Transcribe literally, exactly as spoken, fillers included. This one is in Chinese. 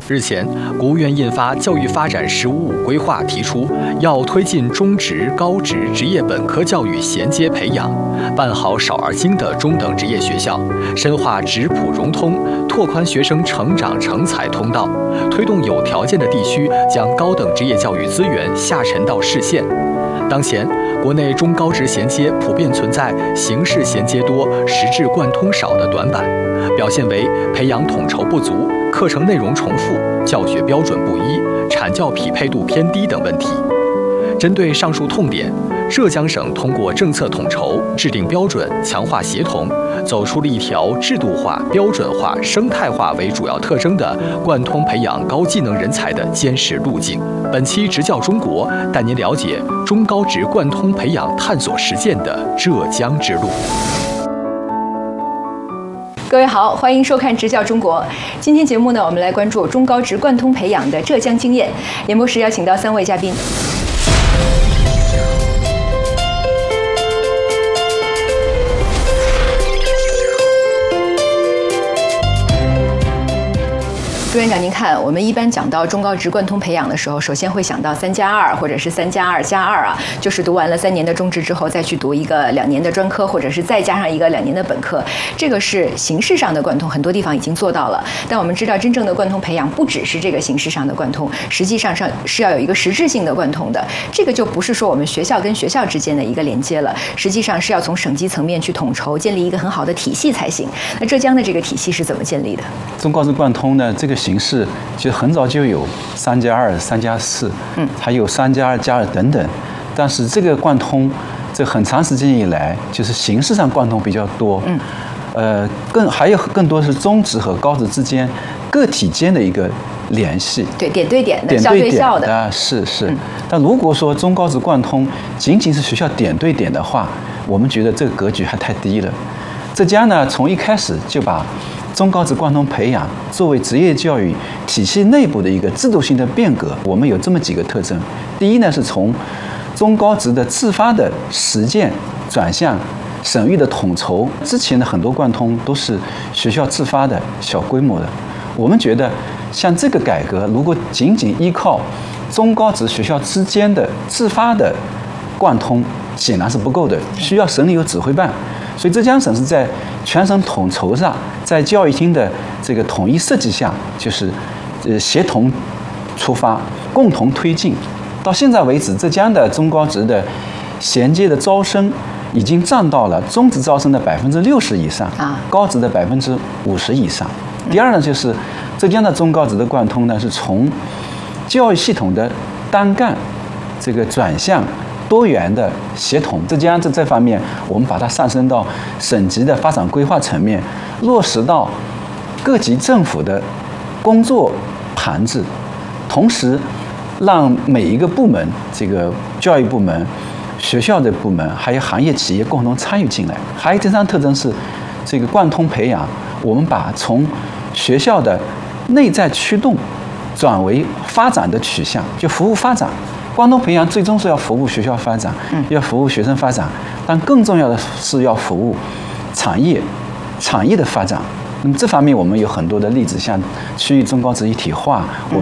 日前，国务院印发《教育发展“十五五”规划》，提出要推进中职、高职职业本科教育衔接培养，办好少儿精的中等职业学校，深化职普融通，拓宽学生成长成才通道，推动有条件的地区将高等职业教育资源下沉到市县。当前，国内中高职衔接普遍存在形式衔接多、实质贯通少的短板，表现为培养统筹不足、课程内容重复、教学标准不一、产教匹配度偏低等问题。针对上述痛点，浙江省通过政策统筹、制定标准、强化协同，走出了一条制度化、标准化、生态化为主要特征的贯通培养高技能人才的坚实路径。本期执教中国带您了解中高职贯通培养探索实践的浙江之路。 各位好，欢迎收看《执教中国》。今天节目呢，我们来关注中高职贯通培养的浙江经验。演播室邀请到三位嘉宾。朱院长，您看，我们一般讲到中高职贯通培养的时候，首先会想到三加二，或者是三加二加二啊，就是读完了三年的中职之后，再去读一个两年的专科，或者是再加上一个两年的本科。这个是形式上的贯通，很多地方已经做到了。但我们知道，真正的贯通培养不只是这个形式上的贯通，实际上上是要有一个实质性的贯通的。这个就不是说我们学校跟学校之间的一个连接了，实际上是要从省级层面去统筹，建立一个很好的体系才行。那浙江的这个体系是怎么建立的？ 中高职贯通呢，这个形式其实很早就有三加二、三加四，嗯，还有三加二加二等等。但是这个贯通，这很长时间以来就是形式上贯通比较多，嗯，呃，更还有更多是中职和高职之间个体间的一个联系， 对，点对点的， 点对点的， 的是是。嗯、但如果说中高职贯通仅仅是学校点对点的话，我们觉得这个格局还太低了。浙江呢，从一开始就把中高职贯通培养作为职业教育体系内部的一个制度性的变革。我们有这么几个特征：第一呢，是从中高职的自发的实践转向省域的统筹。之前的很多贯通都是学校自发的小规模的。我们觉得，像这个改革，如果仅仅依靠中高职学校之间的自发的贯通，显然是不够的，需要省里有指挥办。所以浙江省是在全省统筹上，在教育厅的这个统一设计下，就是呃协同出发，共同推进。到现在为止，浙江的中高职的衔接的招生已经占到了中职招生的百分之六十以上，啊，高职的百分之五十以上。第二呢，就是浙江的中高职的贯通呢，是从教育系统的单干这个转向多元的协同。浙江这这方面，我们把它上升到省级的发展规划层面，落实到各级政府的工作盘子，同时让每一个部门，这个教育部门、学校的部门，还有行业企业共同参与进来。还有第三特征是，这个贯通培养，我们把从学校的内在驱动转为发展的取向，就服务发展。贯通培养最终是要服务学校发展，要服务学生发展，但更重要的是要服务产业、产业的发展。那么这方面我们有很多的例子，像区域中高职一体化，我们